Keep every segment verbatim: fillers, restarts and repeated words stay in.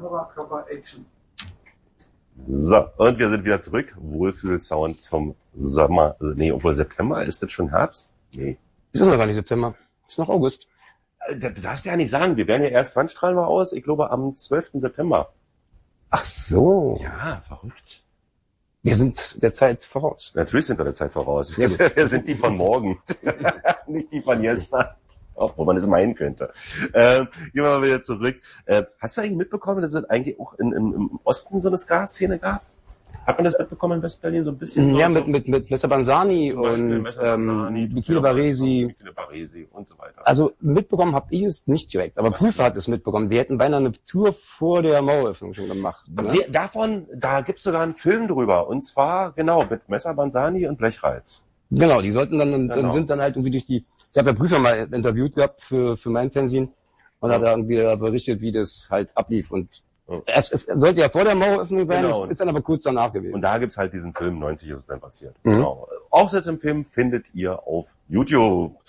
Kamera, Körper, Action. So, und wir sind wieder zurück. Wohlfühl-Sound zum Sommer. Nee, obwohl September, ist das schon Herbst? Nee. Es ist noch gar nicht September. Es ist noch August. Du darfst ja nicht sagen, wir werden ja erst, wann strahlen wir aus? Ich glaube am zwölften September. Ach so. Ja, verrückt. Wir sind der Zeit voraus. Natürlich sind wir der Zeit voraus. Wir, wir sind die von morgen, nicht die von gestern. Obwohl man es meinen könnte. Äh, gehen wir mal wieder zurück. Äh, hast du eigentlich mitbekommen, dass es eigentlich auch in, in, im Osten so eine Ska-Szene gab? Hat man das mitbekommen in West-Berlin so ein bisschen? Ja, so, mit, mit, mit Messer Banzani und Messer Banzani, ähm, Michele Baresi. Michele Baresi und so weiter. Also mitbekommen habe ich es nicht direkt, aber Was Prüfer hat es mitbekommen. Wir hätten beinahe eine Tour vor der Maueröffnung schon gemacht. Ne? Die, davon, da gibt's sogar einen Film drüber. Und zwar, genau, mit Messer Banzani und Blechreiz. Genau, die sollten dann und, Genau. und sind dann halt irgendwie durch die. Ich habe ja Prüfer mal interviewt gehabt für für mein Fernsehen und Ja. hat da irgendwie berichtet, wie das halt ablief. Und Ja. es, es sollte ja vor der Maueröffnung sein, Genau. es ist dann aber kurz danach gewesen. Und da gibt's halt diesen Film, neunzig ist es dann passiert. Mhm. Genau. Aufsätze im Film findet ihr auf YouTube.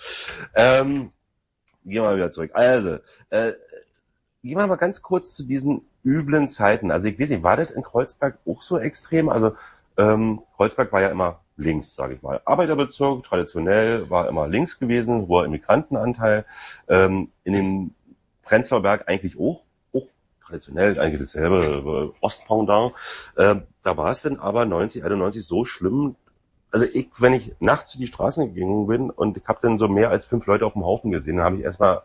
Ähm, gehen wir mal wieder zurück. Also, äh, gehen wir mal ganz kurz zu diesen üblen Zeiten. Also ich weiß nicht, war das in Kreuzberg auch so extrem? Also ähm, Kreuzberg war ja immer links, sage ich mal. Arbeiterbezirk, traditionell, war immer links gewesen, hoher Immigrantenanteil. Ähm, in dem Prenzlauer Berg eigentlich auch, auch traditionell, eigentlich dasselbe, äh, Ostpendant. Äh, da war es dann aber neunzig, einundneunzig so schlimm. Also ich, wenn ich nachts in die Straßen gegangen bin und ich habe dann so mehr als fünf Leute auf dem Haufen gesehen, dann habe ich erstmal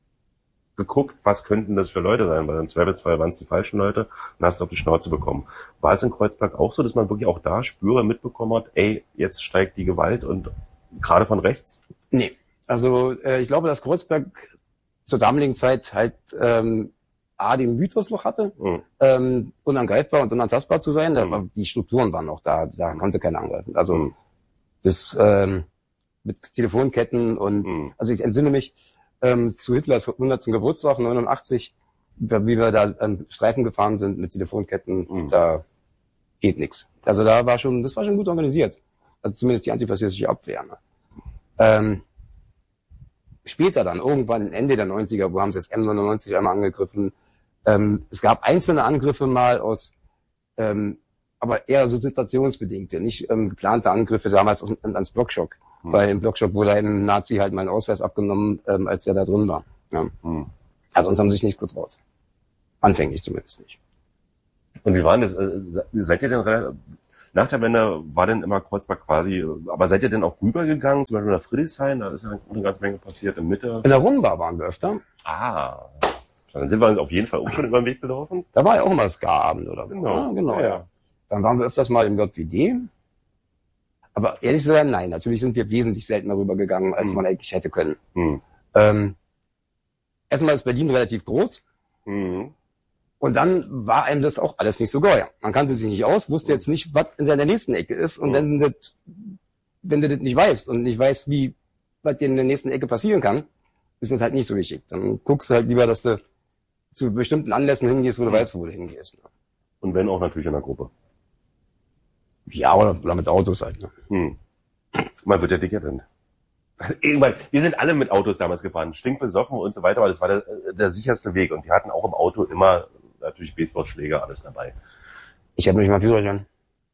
geguckt, was könnten das für Leute sein, weil im Zweifelsfall waren es die falschen Leute und hast auf die Schnauze bekommen. War es in Kreuzberg auch so, dass man wirklich auch da Spüre mitbekommen hat, ey, jetzt steigt die Gewalt und gerade von rechts? Nee, also äh, ich glaube, dass Kreuzberg zur damaligen Zeit halt ähm, A, den Mythos noch hatte, Mhm. ähm, unangreifbar und unantastbar zu sein. Mhm. Aber die Strukturen waren noch da, da konnte keiner angreifen. Also Mhm. das ähm, mit Telefonketten und Mhm. also ich entsinne mich ähm, zu Hitlers hundertsten Geburtstag neunundachtzig, wie wir da ähm, Streifen gefahren sind mit Telefonketten, Mhm. da geht nichts. Also da war schon, das war schon gut organisiert. Also zumindest die antifaschistische Abwehr. Ne? Ähm, später dann, irgendwann Ende der neunziger, wo haben sie das M neunundneunzig einmal angegriffen. Ähm, es gab einzelne Angriffe mal aus, ähm, aber eher so situationsbedingte, nicht ähm, geplante Angriffe damals aus, ans Blockschock. Mhm. Weil im Blockschock wurde einem Nazi halt meinen Ausweis abgenommen, ähm, als er da drin war. Ja. Mhm. Also uns haben sie sich nicht getraut. Anfänglich zumindest nicht. Und wie war denn das? äh, se- Seid ihr denn relativ, nach der Wende war denn immer Kreuzberg quasi, äh, aber seid ihr denn auch rübergegangen, zum Beispiel nach Friedrichshain, da ist ja eine ganze Menge passiert, in Mitte? In der Rumba waren wir öfter. Ah, dann sind wir uns auf jeden Fall auch schon über den Weg gelaufen. Da war ja auch immer Ska-Abend oder so. Genau. Ja, genau, Ja, ja. ja. Dann waren wir öfters mal im J W D. Aber ehrlich zu sein, nein, natürlich sind wir wesentlich seltener rübergegangen, als Mhm. man eigentlich hätte können. Hm. Ähm, erstmal ist Berlin relativ groß. Mhm. Und dann war einem das auch alles nicht so geuer. Man kannte sich nicht aus, wusste jetzt nicht, was in seiner nächsten Ecke ist. Und Mhm. wenn du das, wenn du das nicht weißt und nicht weißt, wie, was dir in der nächsten Ecke passieren kann, ist das halt nicht so geschickt. Dann guckst du halt lieber, dass du zu bestimmten Anlässen hingehst, wo du Mhm. weißt, wo du hingehst. Und wenn auch natürlich in der Gruppe. Ja, oder, oder mit Autos halt. Ne? Hm. Man wird ja dicker drin. Irgendwann, wir sind alle mit Autos damals gefahren, stinkbesoffen und so weiter, aber das war der, der sicherste Weg. Und wir hatten auch im Auto immer natürlich Baseballschläger, alles dabei. Ich habe nicht mal Führerschein.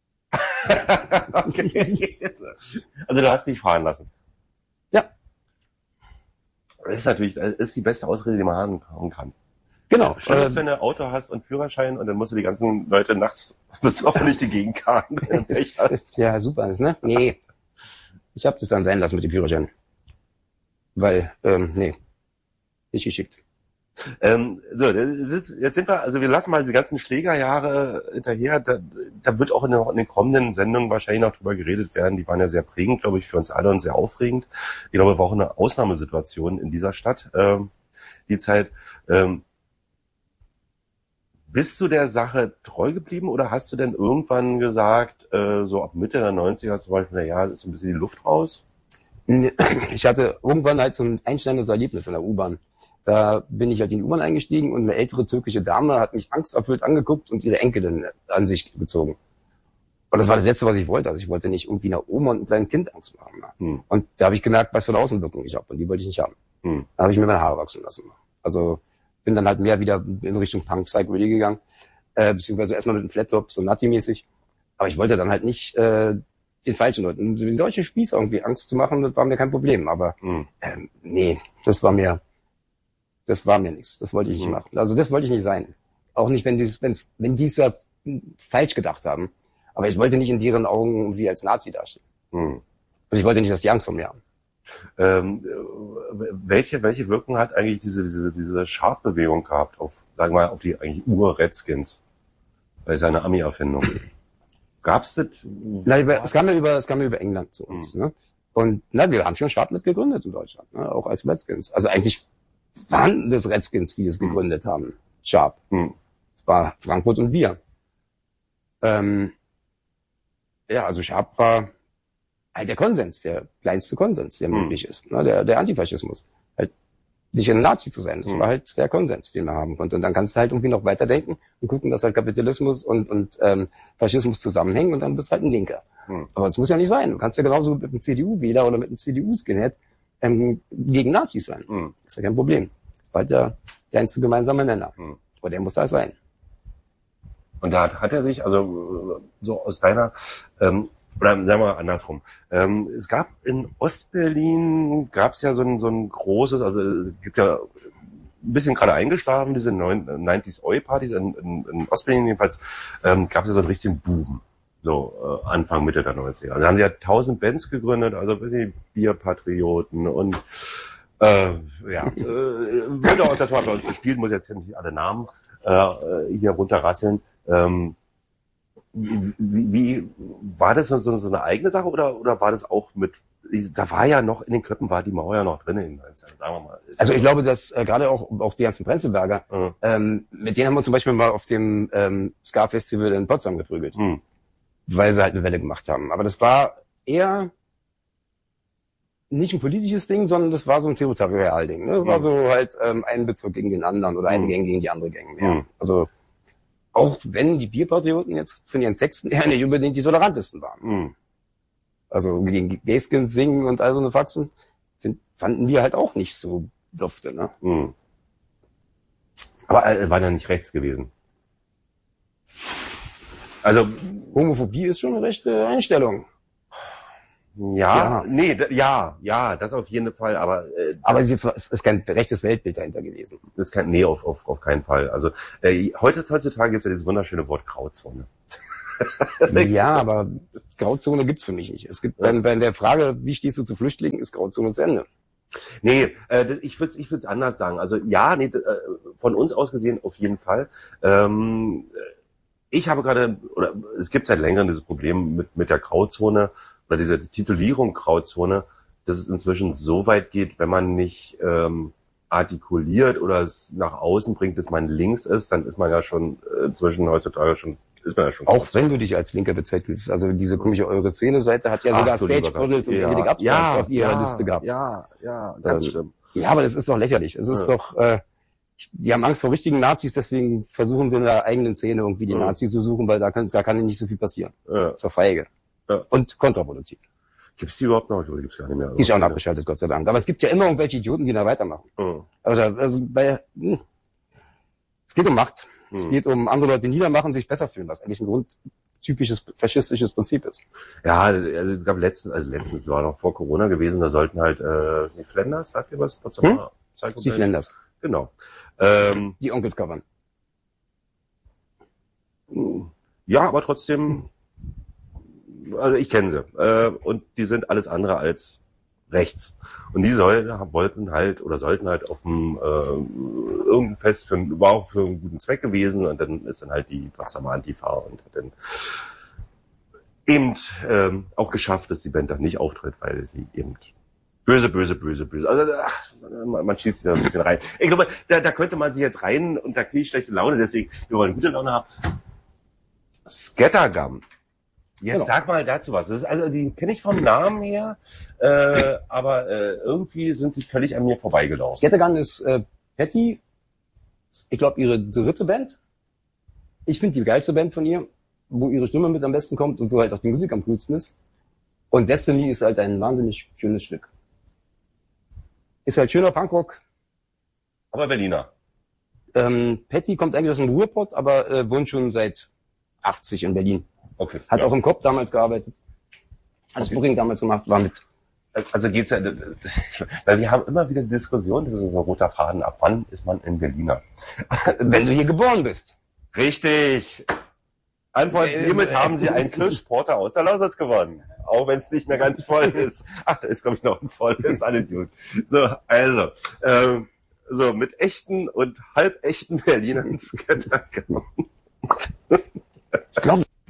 Also du hast dich fahren lassen. Ja. Das ist natürlich, das ist die beste Ausrede, die man haben haben kann. Genau. Schön ist, Äh, wenn du ein Auto hast und Führerschein und dann musst du die ganzen Leute nachts besoffen durch die Gegend fahren, wenn du Pech ist, hast. ist, ja, super, ne? Nee. Ich habe das dann sein lassen mit dem Führerschein. Weil, ähm, nee. Nicht geschickt. Ähm, so, das ist, jetzt sind wir, also wir lassen mal diese ganzen Schlägerjahre hinterher. Da, da wird auch in den, in den kommenden Sendungen wahrscheinlich noch drüber geredet werden. Die waren ja sehr prägend, glaube ich, für uns alle und sehr aufregend. Ich glaube, es war auch eine Ausnahmesituation in dieser Stadt, ähm, die Zeit. Ähm, bist du der Sache treu geblieben oder hast du denn irgendwann gesagt, äh, so ab Mitte der neunziger zum Beispiel, na ja, ist ein bisschen die Luft raus? Ich hatte irgendwann halt so ein einschneidendes Erlebnis in der U-Bahn. Da bin ich halt in die U-Bahn eingestiegen und eine ältere türkische Dame hat mich angsterfüllt angeguckt und ihre Enkelin an sich gezogen. Und das war das Letzte, was ich wollte. Also ich wollte nicht irgendwie einer Oma und einem kleinen Kind Angst machen. Ne? Hm. Und da habe ich gemerkt, was für eine Außenwirkung ich habe und die wollte ich nicht haben. Hm. Da habe ich mir meine Haare wachsen lassen. Also bin dann halt mehr wieder in Richtung Punk, Psychobilly gegangen, äh, beziehungsweise erstmal mit dem Flattop, so Nazi-mäßig. Aber ich wollte dann halt nicht äh, den falschen Leuten, den deutschen Spieß irgendwie Angst zu machen, das war mir kein Problem. Aber Mhm. ähm, nee, das war mir, das war mir nichts. Das wollte ich nicht Mhm. machen. Also das wollte ich nicht sein. Auch nicht, wenn dieses, wenn's, wenn die es ja falsch gedacht haben. Aber ich wollte nicht in deren Augen irgendwie als Nazi dastehen. Mhm. Und ich wollte nicht, dass die Angst vor mir haben. Ähm, welche, welche Wirkung hat eigentlich diese, diese, diese Sharp-Bewegung gehabt auf, sagen wir mal, auf die eigentlich Ur-Redskins bei seiner Ami-Erfindung? Gab's das? Na, über, es kam ja über, es kam ja über England zu uns, Mhm. ne? Und, na, wir haben schon Sharp mit gegründet in Deutschland, ne? Auch als Redskins. Also eigentlich waren das Redskins, die es Mhm. gegründet haben. Sharp. Mhm. Es war Frankfurt und wir. Ähm, ja, also Sharp war halt der Konsens, der kleinste Konsens, der Mhm. möglich ist, ne? Der, der Antifaschismus. Halt nicht ein Nazi zu sein. Das Mhm. war halt der Konsens, den man haben konnte. Und dann kannst du halt irgendwie noch weiterdenken und gucken, dass halt Kapitalismus und, und ähm, Faschismus zusammenhängen und dann bist du halt ein Linker. Mhm. Aber es muss ja nicht sein. Du kannst ja genauso mit einem C D U-Wähler oder mit einem C D U-Skinhead ähm, gegen Nazis sein. Mhm. Das ist ja kein Problem. Das war halt der kleinste gemeinsame Nenner. Mhm. Aber der muss halt sein. Und da hat, hat er sich, also so aus deiner, ähm, oder sagen wir mal andersrum, ähm, es gab in Ostberlin, gab es ja so ein, so ein großes, also es gibt ja ein bisschen gerade eingeschlafen, diese neunziger Oi-Partys in, in, in Ostberlin jedenfalls, ähm, gab es ja so einen richtigen Boom, so äh, Anfang, Mitte der neunziger. Also da haben sie ja tausend Bands gegründet, also die Bierpatrioten und äh, ja, äh, würde auch das mal bei uns gespielt, muss jetzt nicht alle Namen äh, hier runterrasseln. Ähm, wie, wie, wie war das so, so eine eigene Sache oder oder war das auch mit? Da war ja noch in den Köpfen war die Mauer ja noch drin, in, sagen wir mal. Also ich glaube, dass äh, gerade auch auch die ganzen Prenzlberger, Mhm. ähm, mit denen haben wir zum Beispiel mal auf dem ähm, Ska-Festival in Potsdam geprügelt, Mhm. weil sie halt eine Welle gemacht haben. Aber das war eher nicht ein politisches Ding, sondern das war so ein Territorial-Ding. Ne? Das war Mhm. so halt ähm, ein Bezirk gegen den anderen oder eine Mhm. Gang gegen die andere Gang. Ja. Mhm. Also auch wenn die Bierpatrioten jetzt von ihren Texten her nicht unbedingt die tolerantesten waren. Mhm. Also gegen Gayskins singen und all so eine Faxen, find, fanden wir halt auch nicht so dufte. Ne? Mhm. Aber er war ja nicht rechts gewesen. Also Homophobie ist schon eine rechte Einstellung. ja, Ja. nee, d- ja, ja, das auf jeden Fall, aber äh, Aber es ist es ist kein rechtes Weltbild dahinter gewesen. das kann nee auf auf auf keinen Fall. Also äh, heute heutzutage gibt es ja dieses wunderschöne Wort Grauzone. Ja, aber Grauzone gibt's für mich nicht. Es gibt bei, bei der Frage, wie stehst du zu Flüchtlingen, ist Grauzone das Ende. Nee, äh, das- ich würde ich würde es anders sagen. Also ja, nee, d- äh, von uns aus gesehen auf jeden Fall. Ähm, ich habe gerade, oder es gibt seit längerem dieses Problem mit mit der Grauzone oder diese Titulierung Grauzone, dass es inzwischen so weit geht, wenn man nicht ähm, artikuliert oder es nach außen bringt, dass man links ist, dann ist man ja schon äh, inzwischen heutzutage schon, ist man ja schon. Auch wenn du dich als Linker bezeichnest. Also diese komische Eure Szene-Seite hat ja Ach, sogar du lieber Stage-Models Gott. und Ja, Angelic Upstarts ja, auf ihrer ja, Liste gehabt. Ja, ja, ganz Ähm, schlimm. Ja, aber das ist doch lächerlich. Es ist Ja. doch, äh, die haben Angst vor richtigen Nazis, deswegen versuchen sie in der eigenen Szene irgendwie die Ja. Nazis zu suchen, weil da kann, da kann ihnen nicht so viel passieren. Ja. Das ist doch feige. Ja. Und kontraproduktiv. Gibt's die überhaupt noch? Oder gibt's gar nicht mehr? Die ist ja auch noch abgeschaltet, Gott sei Dank. Aber es gibt ja immer irgendwelche Idioten, die da weitermachen. Mhm. Also, also bei, hm. Es geht um Macht. Es Hm. geht um andere Leute niedermachen, sich besser fühlen, was eigentlich ein grundtypisches faschistisches Prinzip ist. Ja, also es gab letztens, also letztens war noch vor Corona gewesen, da sollten halt, äh, die Flanders, sagt ihr was? Hm? Psycho Steve Band? Lenders, Genau. Ähm, die Onkels covern. ja, aber trotzdem, also ich kenne sie. Äh, und die sind alles andere als rechts. Und die soll, wollten halt oder sollten halt auf dem äh, irgendein Fest für, war auch für einen guten Zweck gewesen und dann ist dann halt die Potsdamer Antifa und hat dann eben ähm, auch geschafft, dass die Band dann nicht auftritt, weil sie eben böse, böse, böse, böse. Also ach, man, man schießt sich da ein bisschen rein. Ich glaube, da, da könnte man sich jetzt rein und da kriege ich schlechte Laune, deswegen, wir wollen gute Laune haben. Scattergum. Jetzt Genau. sag mal dazu was. Das ist, also die kenne ich vom Namen her, äh, aber äh, irgendwie sind sie völlig an mir vorbeigelaufen. Scattergun ist äh, Patty, ich glaube ihre dritte Band. Ich finde die geilste Band von ihr, wo ihre Stimme mit am besten kommt und wo halt auch die Musik am coolsten ist. Und Destiny ist halt ein wahnsinnig schönes Stück. Ist halt schöner Punkrock. Aber Berliner. Ähm, Patty kommt eigentlich aus dem Ruhrpott, aber äh, wohnt schon seit achtzig in Berlin. Okay. Hat ja. auch im Kopf damals gearbeitet. Hat das Okay. Booking damals gemacht, war mit. Also geht's ja, weil wir haben immer wieder Diskussionen, das ist so ein roter Faden, ab wann ist man ein Berliner? Wenn du hier geboren bist. Richtig. Antwort, hiermit haben Sie einen Kirschporter aus der Lausitz gewonnen. Auch wenn es nicht mehr ganz voll ist. Ach, da ist, glaube ich, noch ein voll, ist alles gut. So, also, ähm, so, mit echten und halbechten Berlinern. Ich glaube,